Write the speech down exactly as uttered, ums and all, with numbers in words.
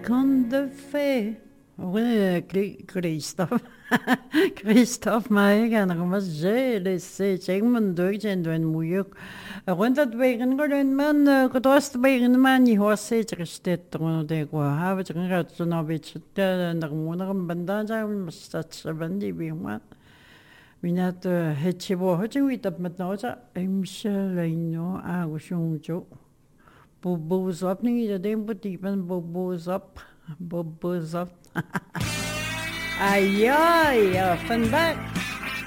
conte de fées. Oui, Christophe. Christophe Maïgan, was j'ai laissé, j'ai mon deux, j'ai un mouyuk. Rond dat wegen golden man, gedost wegen man, die was zeker stet, rond de qua, hebben ze gehad, zo nou beetje, en er moet er een bandage, maar dat ze bandi bij man. Minat het je wo, het je weet dat met nou zo, imshalino, agusjonjo. Bobo's op, niet dat een botie van bobo's op, bobo's op. Ai, ai, vandaag.